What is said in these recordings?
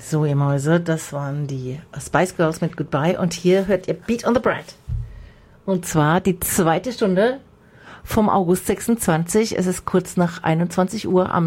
So, ihr Mäuse, das waren die Spice Girls mit Goodbye und hier hört ihr Beat on the Bread. Und zwar die zweite Stunde vom August 26. Es ist kurz nach 21 Uhr am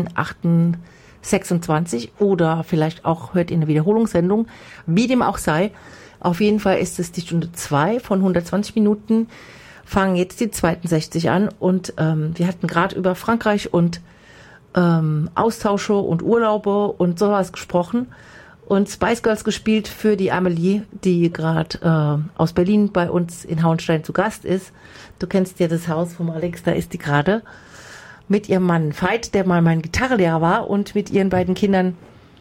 7.8.26 oder vielleicht auch hört ihr eine Wiederholungssendung, wie dem auch sei. Auf jeden Fall ist es die Stunde 2 von 120 Minuten, fangen jetzt die zweiten 60 an und wir hatten gerade über Frankreich und Austausche und Urlaube und sowas gesprochen und Spice Girls gespielt für die Amelie, die gerade aus Berlin bei uns in Hauenstein zu Gast ist. Du kennst ja das Haus vom Alex, da ist die gerade mit ihrem Mann Veit, der mal mein Gitarrenlehrer war, und mit ihren beiden Kindern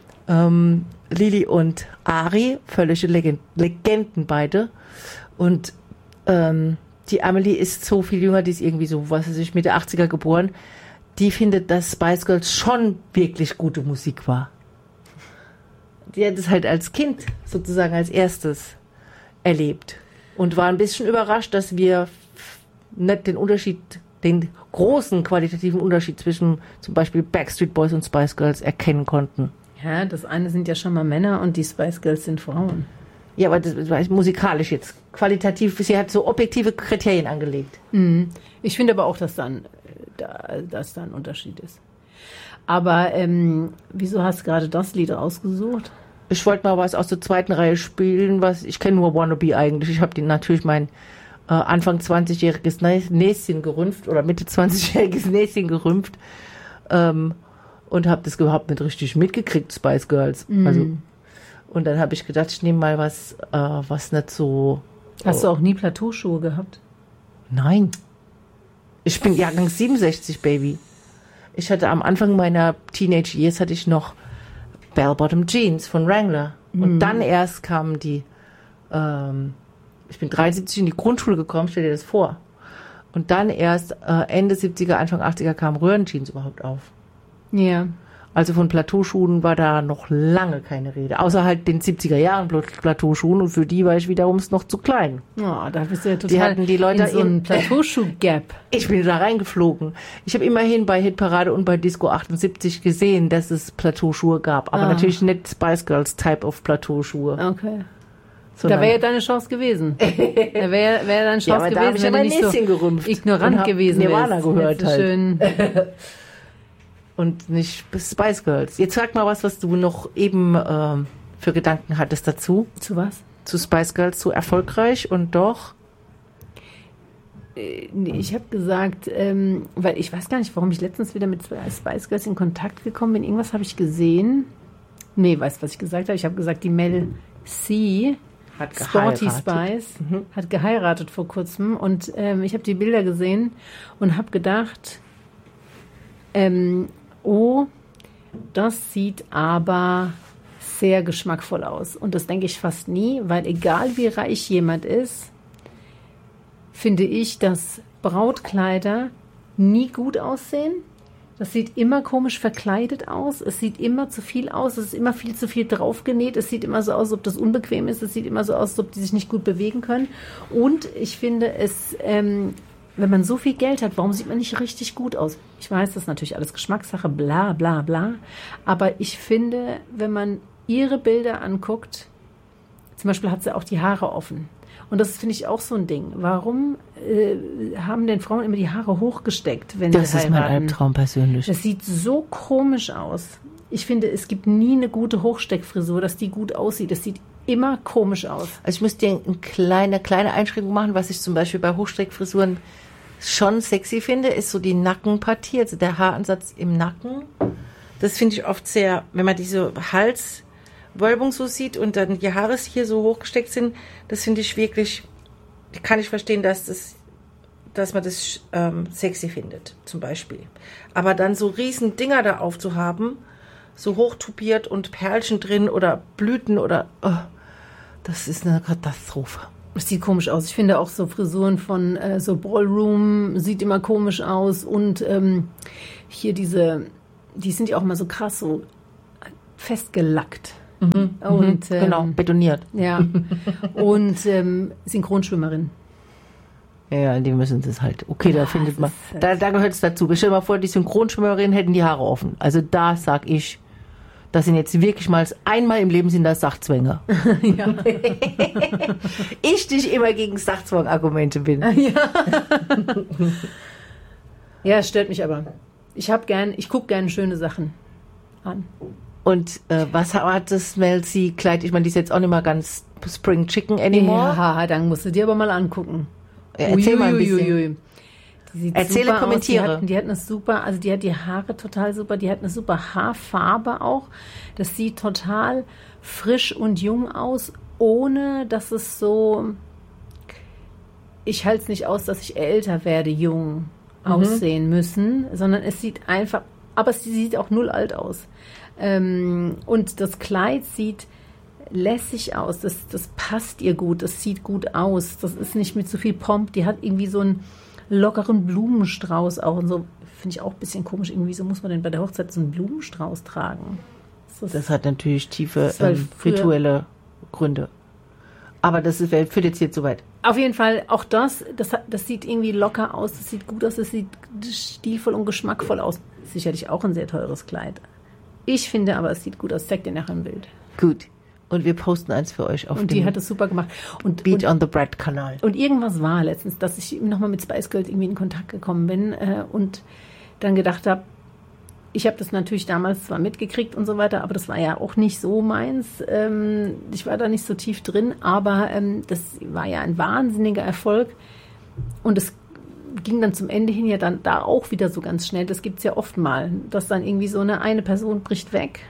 Lili und Ari, völlige Legenden beide. Und die Amelie ist so viel jünger, die ist irgendwie so, was weiß ich, Mitte 80er geboren. Die findet, dass Spice Girls schon wirklich gute Musik war. Die hat es halt als Kind sozusagen als erstes erlebt und war ein bisschen überrascht, dass wir nicht den großen qualitativen Unterschied zwischen zum Beispiel Backstreet Boys und Spice Girls erkennen konnten. Ja, das eine sind ja schon mal Männer und die Spice Girls sind Frauen. Ja, aber das war musikalisch jetzt. Qualitativ, sie hat so objektive Kriterien angelegt. Ich finde aber auch, dass da ein Unterschied ist. Aber wieso hast du gerade das Lied ausgesucht? Ich wollte mal was aus der zweiten Reihe spielen, ich kenne nur Wannabe eigentlich. Ich habe natürlich mein Anfang 20-jähriges Näschen gerümpft oder Mitte 20-jähriges Näschen gerümpft und habe das überhaupt nicht richtig mitgekriegt, Spice Girls. Also, und dann habe ich gedacht, ich nehme mal was nicht so... Hast du auch nie Plateauschuhe gehabt? Nein. Ich bin Jahrgang 67, Baby. Ich hatte am Anfang meiner Teenage Years hatte ich noch Bell-Bottom Jeans von Wrangler. Und dann erst kamen die, ich bin 73 in die Grundschule gekommen, stell dir das vor. Und dann erst Ende 70er, Anfang 80er kamen Röhrenjeans überhaupt auf. Ja. Also von Plateauschuhen war da noch lange keine Rede. Außer halt den 70er Jahren Plateauschuhen, und für die war ich wiederum noch zu klein. Ja, da bist du ja total die hatten die Leute in so einen Plateauschuh-Gap. Ich bin da reingeflogen. Ich habe immerhin bei Hitparade und bei Disco 78 gesehen, dass es Plateauschuhe gab. Aber natürlich nicht Spice Girls Type of Plateauschuhe. Okay. Da wäre ja deine Chance gewesen. Da wäre deine Chance gewesen, wenn du nicht so ignorant gewesen wärst. Nirvana gehört halt. Schön. Und nicht Spice Girls. Jetzt sag mal was du noch eben für Gedanken hattest dazu. Zu was? Zu Spice Girls, so erfolgreich und doch? Ich habe gesagt, weil ich weiß gar nicht, warum ich letztens wieder mit Spice Girls in Kontakt gekommen bin. Irgendwas habe ich gesehen. Nee, weißt du, was ich gesagt habe? Ich habe gesagt, die Mel C. Hat Sporty Spice hat geheiratet vor kurzem. Und ich habe die Bilder gesehen und habe gedacht... oh, das sieht aber sehr geschmackvoll aus. Und das denke ich fast nie, weil egal wie reich jemand ist, finde ich, dass Brautkleider nie gut aussehen. Das sieht immer komisch verkleidet aus. Es sieht immer zu viel aus. Es ist immer viel zu viel draufgenäht. Es sieht immer so aus, als ob das unbequem ist. Es sieht immer so aus, als ob die sich nicht gut bewegen können. Und ich finde es... wenn man so viel Geld hat, warum sieht man nicht richtig gut aus? Ich weiß, das ist natürlich alles Geschmackssache, bla bla bla. Aber ich finde, wenn man ihre Bilder anguckt, zum Beispiel hat sie auch die Haare offen. Und das finde ich auch so ein Ding. Warum haben denn Frauen immer die Haare hochgesteckt, wenn sie heiraten? Das ist mein Albtraum persönlich. Das sieht so komisch aus. Ich finde, es gibt nie eine gute Hochsteckfrisur, dass die gut aussieht. Das sieht immer komisch aus. Also ich muss dir eine kleine Einschränkung machen, was ich zum Beispiel bei Hochsteckfrisuren schon sexy finde, ist so die Nackenpartie, also der Haaransatz im Nacken. Das finde ich oft sehr, wenn man diese Halswölbung so sieht und dann die Haare hier so hochgesteckt sind, das finde ich wirklich, kann ich verstehen, dass man das sexy findet, zum Beispiel. Aber dann so riesen Dinger da aufzuhaben, so hochtupiert und Perlchen drin oder Blüten oder, das ist eine Katastrophe. Es sieht komisch aus. Ich finde auch so Frisuren von so Ballroom sieht immer komisch aus. Und hier die sind ja auch immer so krass, so festgelackt. Und, genau, betoniert. Ja. Und Synchronschwimmerin. Ja, die müssen das halt. Okay, da findet man. Da gehört es dazu. Stell dir mal vor, die Synchronschwimmerinnen hätten die Haare offen. Also da sag ich, Das sind jetzt wirklich mal einmal im Leben sind das Sachzwänge. Ja. Ich dich immer gegen Sachzwang-Argumente bin. Ja, es stört mich aber. Ich gucke gerne schöne Sachen an. Und was hat das Mel C-Kleid? Ich meine, die ist jetzt auch nicht mal ganz Spring Chicken anymore. Ja, dann musst du dir aber mal angucken. Erzähl mal ein bisschen. Erzähle, kommentiere. Die hat eine super, also die hat die Haare total super, die hat eine super Haarfarbe auch. Das sieht total frisch und jung aus, ohne dass es so, ich halte es nicht aus, dass ich älter werde, jung aussehen müssen, sondern es sieht einfach, aber sie sieht auch null alt aus. Und das Kleid sieht lässig aus, das passt ihr gut, das sieht gut aus, das ist nicht mit so viel Pomp, die hat irgendwie so einen lockeren Blumenstrauß auch und so, finde ich auch ein bisschen komisch, irgendwie so muss man denn bei der Hochzeit so einen Blumenstrauß tragen. Das hat natürlich tiefe rituelle Gründe. Aber das führt jetzt hier zu weit. Auf jeden Fall, auch das sieht irgendwie locker aus, das sieht gut aus, das sieht stilvoll und geschmackvoll aus. Sicherlich auch ein sehr teures Kleid. Ich finde aber, es sieht gut aus. Zeig dir nachher ein Bild. Gut. Und wir posten eins für euch auf dem Und die hat es super gemacht. Beat on the Bread Kanal. Und irgendwas war letztens, dass ich nochmal mit Spice Girls irgendwie in Kontakt gekommen bin und dann gedacht habe, ich habe das natürlich damals zwar mitgekriegt und so weiter, aber das war ja auch nicht so meins. Ich war da nicht so tief drin, aber das war ja ein wahnsinniger Erfolg. Und es ging dann zum Ende hin ja dann da auch wieder so ganz schnell. Das gibt es ja oft mal, dass dann irgendwie so eine Person bricht weg.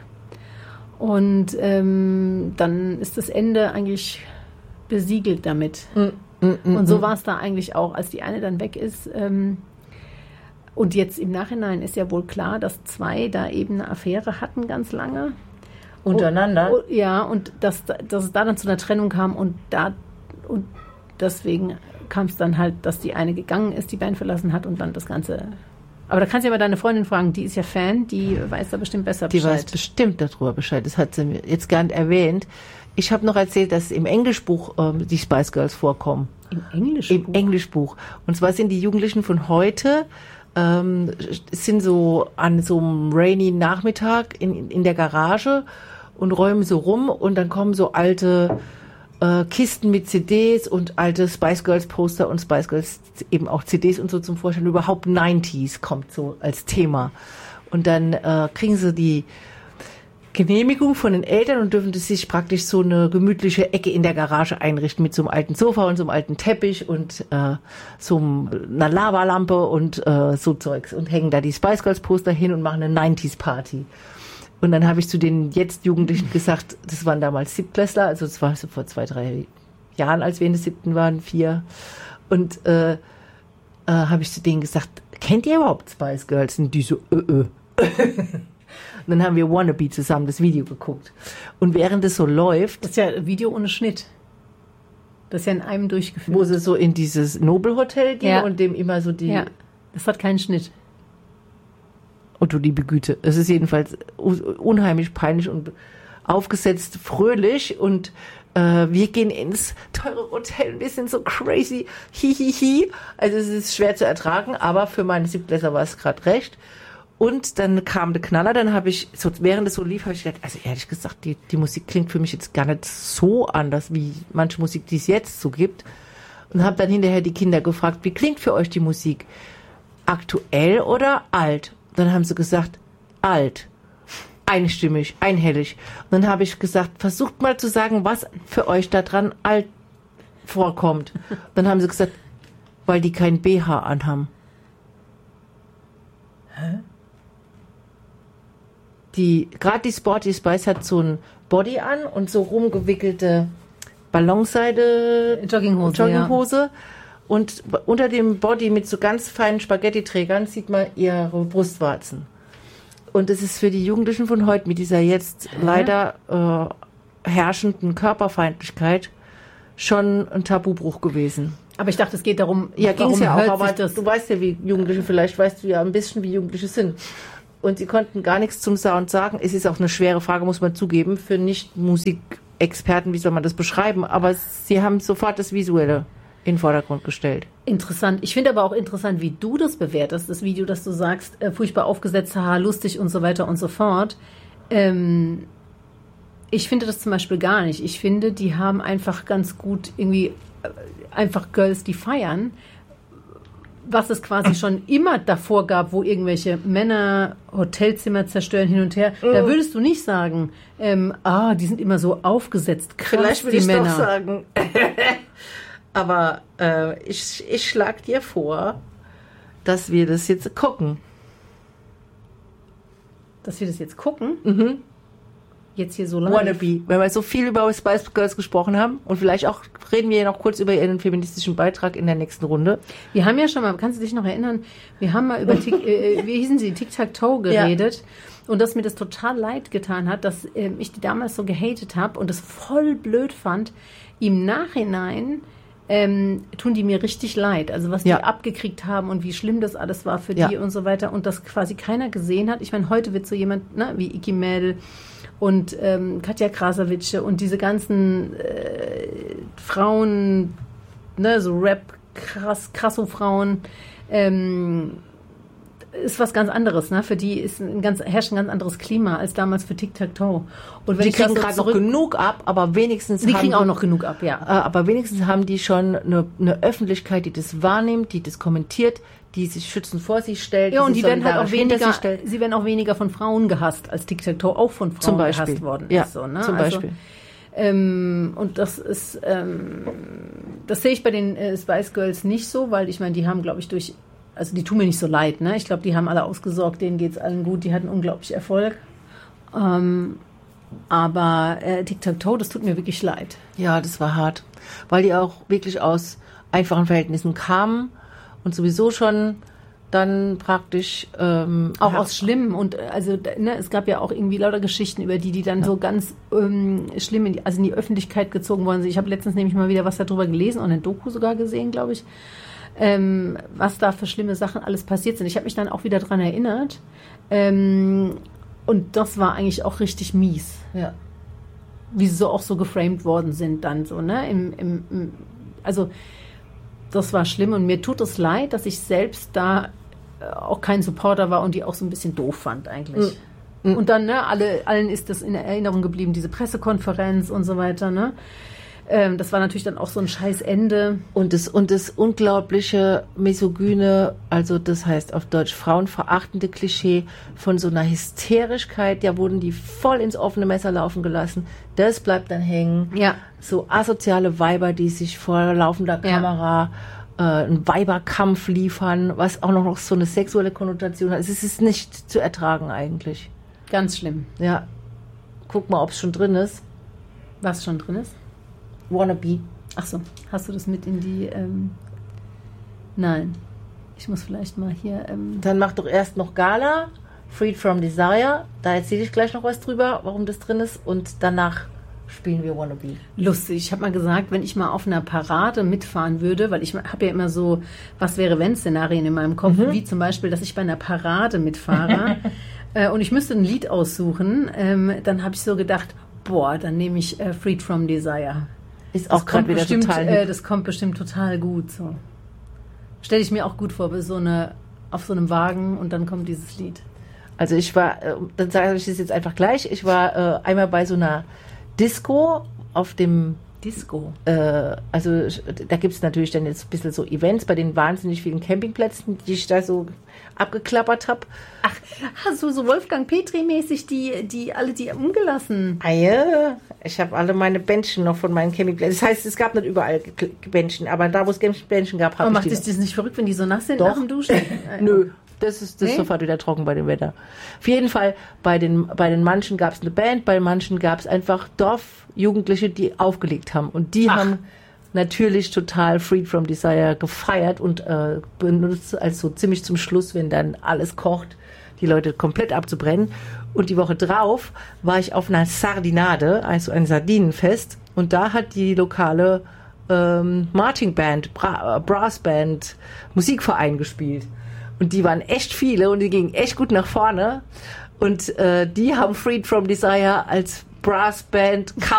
Und dann ist das Ende eigentlich besiegelt damit. Und so war es da eigentlich auch, als die eine dann weg ist. Und jetzt im Nachhinein ist ja wohl klar, dass zwei da eben eine Affäre hatten ganz lange. Untereinander? Ja, und dass es da dann zu einer Trennung kam und deswegen kam es dann halt, dass die eine gegangen ist, die Band verlassen hat und dann das Ganze. Aber da kannst du ja mal deine Freundin fragen, die ist ja Fan, die weiß da bestimmt besser Bescheid. Die weiß bestimmt darüber Bescheid, das hat sie mir jetzt gar nicht erwähnt. Ich habe noch erzählt, dass im Englischbuch die Spice Girls vorkommen. Im Englischbuch? Im Englischbuch. Und zwar sind die Jugendlichen von heute, sind so an so einem rainy Nachmittag in der Garage und räumen so rum und dann kommen so alte Kisten mit CDs und alte Spice Girls Poster und Spice Girls eben auch CDs und so zum Vorstellen. Überhaupt 90s kommt so als Thema. Und dann kriegen sie die Genehmigung von den Eltern und dürfen sich praktisch so eine gemütliche Ecke in der Garage einrichten mit so einem alten Sofa und so einem alten Teppich und so einer Lavalampe und so Zeugs und hängen da die Spice Girls Poster hin und machen eine 90s Party. Und dann habe ich zu den jetzt Jugendlichen gesagt, das waren damals Siebtklässler, also das war so vor 2-3 Jahren, als wir in der 7. waren, 4. Und habe ich zu denen gesagt, kennt ihr überhaupt Spice Girls? Und die so, Und dann haben wir Wannabe zusammen das Video geguckt. Und während es so läuft... Das ist ja ein Video ohne Schnitt. Das ist ja in einem durchgeführt. Wo sie so in dieses Nobelhotel gehen und dem immer so die... Ja, das hat keinen Schnitt. Und du liebe Güte. Es ist jedenfalls unheimlich peinlich und aufgesetzt fröhlich und wir gehen ins teure Hotel und wir sind so crazy. Hihihi. Also es ist schwer zu ertragen, aber für meine Siebtklässler war es gerade recht. Und dann kam der Knaller, dann habe ich, so, während es so lief, habe ich gedacht, also ehrlich gesagt, die Musik klingt für mich jetzt gar nicht so anders, wie manche Musik, die es jetzt so gibt. Und habe dann hinterher die Kinder gefragt, wie klingt für euch die Musik? Aktuell oder alt? Dann haben sie gesagt, alt. Einstimmig, einhellig. Und dann habe ich gesagt, versucht mal zu sagen, was für euch da dran alt vorkommt. Dann haben sie gesagt, weil die kein BH anhaben. Hä? Gerade die Sporty Spice hat so ein Body an und so rumgewickelte Ballonseide Jogginghose. Ja. Und unter dem Body mit so ganz feinen Spaghetti-Trägern sieht man ihre Brustwarzen. Und es ist für die Jugendlichen von heute mit dieser jetzt leider herrschenden Körperfeindlichkeit schon ein Tabubruch gewesen. Aber ich dachte, es geht darum, ja, ging es ja auch, aber du weißt ja, wie Jugendliche, vielleicht weißt du ja ein bisschen, wie Jugendliche sind. Und sie konnten gar nichts zum Sound sagen. Es ist auch eine schwere Frage, muss man zugeben, für Nicht-Musikexperten, wie soll man das beschreiben? Aber sie haben sofort das Visuelle in den Vordergrund gestellt. Interessant. Ich finde aber auch interessant, wie du das bewertest, das Video, dass du sagst, furchtbar aufgesetzt, haha, lustig und so weiter und so fort. Ich finde das zum Beispiel gar nicht. Ich finde, die haben einfach ganz gut irgendwie einfach Girls, die feiern, was es quasi schon immer davor gab, wo irgendwelche Männer Hotelzimmer zerstören hin und her. Da würdest du nicht sagen, die sind immer so aufgesetzt, krass, Vielleicht würde die ich Männer. doch sagen. Aber ich schlage dir vor, dass wir das jetzt gucken. Dass wir das jetzt gucken? Mhm. Jetzt hier so live. Wannabe, weil wir so viel über Spice Girls gesprochen haben und vielleicht auch reden wir noch kurz über ihren feministischen Beitrag in der nächsten Runde. Wir haben ja schon mal, kannst du dich noch erinnern, wir haben mal über wie hießen sie, Tic-Tac-Toe geredet und dass mir das total leid getan hat, dass ich die damals so gehatet habe und das voll blöd fand. Im Nachhinein tun die mir richtig leid. Also was die abgekriegt haben und wie schlimm das alles war für die und so weiter und das quasi keiner gesehen hat. Ich meine, heute wird so jemand wie Iki Mädel und Katja Krasavice und diese ganzen Frauen, so Rap, Krasso-Frauen, ist was ganz anderes, ne? Für die herrscht ein ganz anderes Klima als damals für Tic-Tac-Toe. Und wenn die kriegen gerade noch genug ab, aber wenigstens die kriegen auch noch genug ab, ja. Aber wenigstens haben die schon eine Öffentlichkeit, die das wahrnimmt, die das kommentiert, die sich schützend vor sich stellt. Ja, und die werden halt auch weniger, sie werden auch weniger von Frauen gehasst, als Tic-Tac-Toe auch von Frauen gehasst worden ist. Ja, so, ne? Zum Beispiel. Und das ist, das sehe ich bei den Spice Girls nicht so, weil ich meine, die haben, glaube ich, also die tun mir nicht so leid, ne? Ich glaube, die haben alle ausgesorgt, denen geht's allen gut, die hatten unglaublich Erfolg. Aber Tic-Tac-Toe, das tut mir wirklich leid. Ja, das war hart, weil die auch wirklich aus einfachen Verhältnissen kamen und sowieso schon dann praktisch auch aus schlimmen und also es gab ja auch irgendwie lauter Geschichten über die dann so ganz schlimm in die Öffentlichkeit gezogen worden sind. Ich habe letztens nämlich mal wieder was darüber gelesen und eine Doku sogar gesehen, glaube ich. Was da für schlimme Sachen alles passiert sind. Ich habe mich dann auch wieder dran erinnert. Und das war eigentlich auch richtig mies. Ja. Wie sie so auch so geframed worden sind dann so, ne? Also das war schlimm und mir tut es leid, dass ich selbst da auch kein Supporter war und die auch so ein bisschen doof fand eigentlich. Mhm. Und dann, allen ist das in Erinnerung geblieben, diese Pressekonferenz und so weiter, ne? Das war natürlich dann auch so ein scheiß Ende. Und das unglaubliche misogyne, also das heißt auf Deutsch frauenverachtende Klischee von so einer Hysterischkeit, ja, wurden die voll ins offene Messer laufen gelassen. Das bleibt dann hängen. Ja. So asoziale Weiber, die sich vor laufender Kamera einen Weiberkampf liefern, was auch noch so eine sexuelle Konnotation hat. Es ist nicht zu ertragen eigentlich. Ganz schlimm. Ja. Guck mal, ob es schon drin ist. Was schon drin ist? Wannabe. Ach so, hast du das mit in die... Nein. Ich muss vielleicht mal hier... Dann mach doch erst noch Gala, Freed from Desire. Da erzähle ich gleich noch was drüber, warum das drin ist. Und danach spielen wir Wannabe. Lustig. Ich habe mal gesagt, wenn ich mal auf einer Parade mitfahren würde, weil ich habe ja immer so Was-wäre-wenn-Szenarien in meinem Kopf, wie zum Beispiel, dass ich bei einer Parade mitfahre und ich müsste ein Lied aussuchen, dann habe ich so gedacht, dann nehme ich Freed from Desire. Ist auch gerade wieder total das kommt bestimmt total gut. So. Stelle ich mir auch gut vor, auf so einem Wagen und dann kommt dieses Lied. Also ich war, dann sage ich das jetzt einfach gleich, ich war einmal bei so einer Disco auf dem Disco? Also da gibt es natürlich dann jetzt ein bisschen so Events bei den wahnsinnig vielen Campingplätzen, die ich da so abgeklappert habe. Ach, hast du so Wolfgang Petri-mäßig die alle die umgelassen? Ja, ich habe alle meine Bändchen noch von meinen Campingplätzen. Das heißt, es gab nicht überall Bändchen, aber da, wo es Bändchen gab, habe ich macht dich das nicht verrückt, wenn die so nass sind Doch. nach dem Duschen? Nö. Das ist sofort wieder trocken bei dem Wetter. Auf jeden Fall, bei den manchen gab es eine Band, bei manchen gab es einfach Dorfjugendliche, die aufgelegt haben. Und die haben natürlich total Freed from Desire gefeiert und benutzt als so ziemlich zum Schluss, wenn dann alles kocht, die Leute komplett abzubrennen. Und die Woche drauf war ich auf einer Sardinade, also ein Sardinenfest. Und da hat die lokale Marching Band, Brassband, Musikverein gespielt. Und die waren echt viele und die gingen echt gut nach vorne. Und die haben Freed from Desire als Brassband